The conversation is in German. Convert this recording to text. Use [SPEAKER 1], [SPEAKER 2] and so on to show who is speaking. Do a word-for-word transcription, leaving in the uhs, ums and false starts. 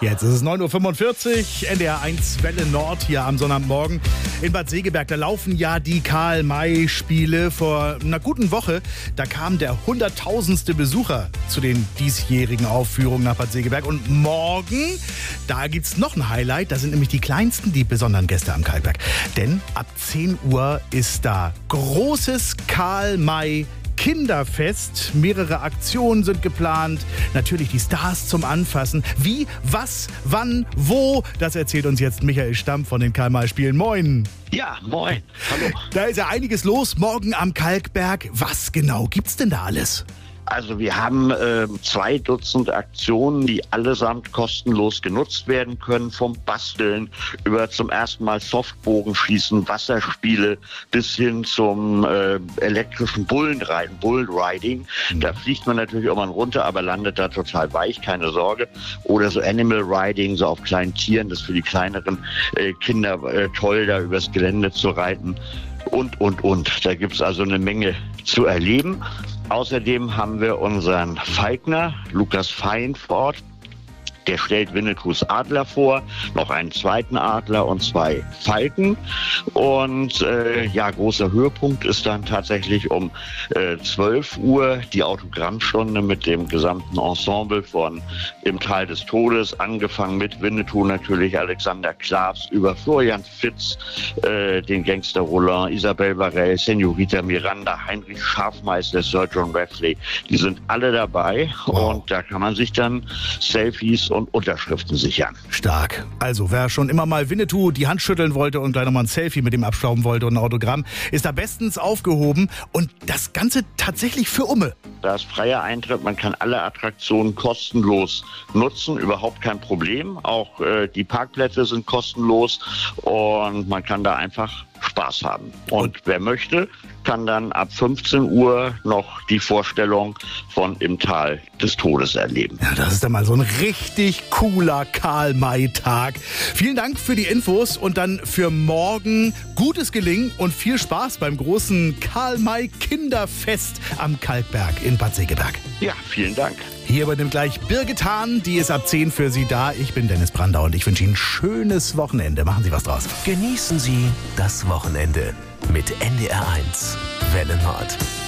[SPEAKER 1] Jetzt ist es neun Uhr fünfundvierzig, N D R eins Welle Nord hier am Sonnabendmorgen in Bad Segeberg. Da laufen ja die Karl-May-Spiele. Vor einer guten Woche, da kam der hunderttausendste Besucher zu den diesjährigen Aufführungen nach Bad Segeberg. Und morgen, da gibt's noch ein Highlight. Da sind nämlich die kleinsten, die besonderen Gäste am Kalkberg. Denn ab zehn Uhr ist da großes Karl-May Kinderfest. Mehrere Aktionen sind geplant. Natürlich die Stars zum Anfassen. Wie, was, wann, wo? Das erzählt uns jetzt Michael Stamm von den Karl-May-Spielen. Moin.
[SPEAKER 2] Ja, moin. Hallo.
[SPEAKER 1] Da ist ja einiges los morgen am Kalkberg. Was genau gibt's denn da alles?
[SPEAKER 2] Also wir haben äh, zwei Dutzend Aktionen, die allesamt kostenlos genutzt werden können, vom Basteln über zum ersten Mal Softbogenschießen, Wasserspiele bis hin zum äh, elektrischen Bullenreiten, Bullriding. Da fliegt man natürlich auch mal runter, aber landet da total weich, keine Sorge. Oder so Animal Riding, so auf kleinen Tieren, das ist für die kleineren äh, Kinder äh, toll, da übers Gelände zu reiten. Und, und, und. Da gibt's also eine Menge zu erleben. Außerdem haben wir unseren Falkner, Lukas Fein, vor Ort. Der stellt Winnetous Adler vor, noch einen zweiten Adler und zwei Falken. Und äh, ja, großer Höhepunkt ist dann tatsächlich um äh, zwölf Uhr die Autogrammstunde mit dem gesamten Ensemble von Im Tal des Todes, angefangen mit Winnetou natürlich, Alexander Klavs, über Florian Fitz, äh, den Gangster Roland, Isabelle Varell, Senorita Miranda, Heinrich Schafmeister, Sir John Rafferty. Die sind alle dabei. Wow. Und da kann man sich dann Selfies und Unterschriften sichern.
[SPEAKER 1] Stark. Also, wer schon immer mal Winnetou die Hand schütteln wollte und gleich nochmal ein Selfie mit ihm abstauben wollte und ein Autogramm, ist da bestens aufgehoben. Und das Ganze tatsächlich für Umme.
[SPEAKER 2] Da ist freier Eintritt, man kann alle Attraktionen kostenlos nutzen, überhaupt kein Problem. Auch äh, die Parkplätze sind kostenlos und man kann da einfach Spaß haben. Und, und wer möchte, kann dann ab fünfzehn Uhr noch die Vorstellung von Im Tal des Todes erleben.
[SPEAKER 1] Ja, das ist dann mal so ein richtig cooler Karl-May-Tag. Vielen Dank für die Infos und dann für morgen gutes Gelingen und viel Spaß beim großen Karl-May-Kinderfest am Kalkberg in Bad Segeberg.
[SPEAKER 2] Ja, vielen Dank.
[SPEAKER 1] Hier übernimmt gleich Birgit Hahn, die ist ab zehn für Sie da. Ich bin Dennis Brandau und ich wünsche Ihnen ein schönes Wochenende. Machen Sie was draus.
[SPEAKER 3] Genießen Sie das Wochenende mit N D R eins Welle Nord.